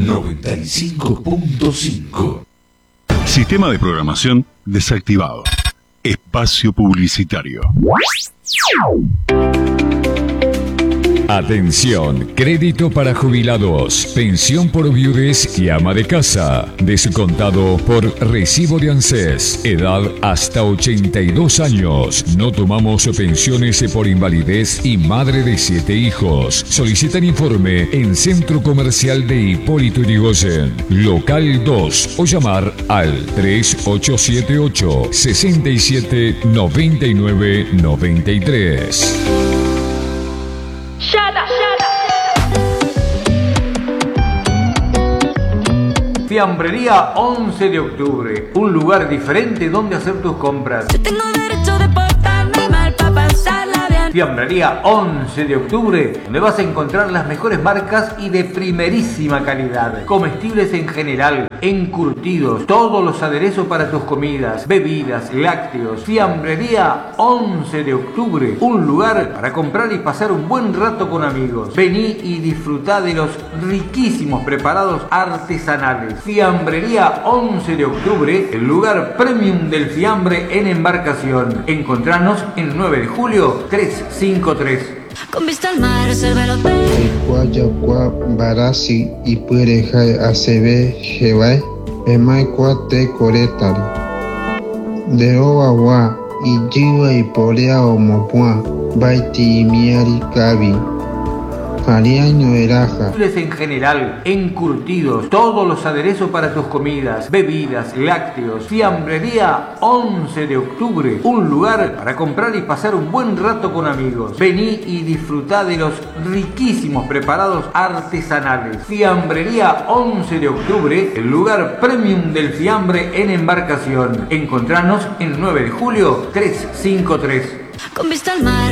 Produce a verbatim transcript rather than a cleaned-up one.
noventa y cinco punto cinco. Sistema de programación desactivado. Espacio publicitario. Atención, crédito para jubilados, pensión por viudez y ama de casa, descontado por recibo de ANSES, edad hasta ochenta y dos años. No tomamos pensiones por invalidez y madre de siete hijos. Solicitan informe en Centro Comercial de Hipólito Yrigoyen, local dos, o llamar al tres ocho siete ocho, seis siete, nueve nueve nueve tres. Fiambrería once de octubre, un lugar diferente donde hacer tus compras. Yo tengo derecho de portarme mal para pasarla bien. Fiambrería once de octubre, donde vas a encontrar las mejores marcas y de primerísima calidad. Comestibles en general, encurtidos, todos los aderezos para tus comidas, bebidas, lácteos. Fiambrería once de octubre, un lugar para comprar y pasar un buen rato con amigos. Vení y disfrutá de los riquísimos preparados artesanales. Fiambrería once de octubre, el lugar premium del fiambre en embarcación. Encontranos en nueve de julio trescientos cincuenta y tres. Con vista al mar, reserva el hotel. Guayacua, Barasi y Puereja A C B, Jebae, Emaicua Te Coretari. De Oawa y Jiwa y Porea o Mopua, Baiti y Miari Kabi. Ariaño Eraja. En general, encurtidos, todos los aderezos para tus comidas, bebidas, lácteos. Fiambrería once de octubre, un lugar para comprar y pasar un buen rato con amigos. Vení y disfrutá de los riquísimos preparados artesanales. Fiambrería once de octubre, el lugar premium del fiambre en embarcación. Encontranos en nueve de julio trescientos cincuenta y tres. Con vista al mar.